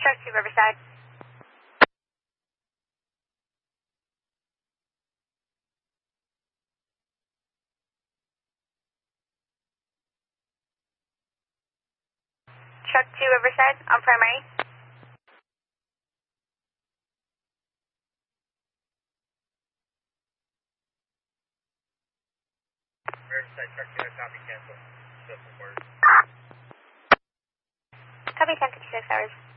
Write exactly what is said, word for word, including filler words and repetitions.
Truck to Riverside. Truck to Riverside on primary. Riverside, truck to copy, cancel. Just report. Copy ten fifty-six hours.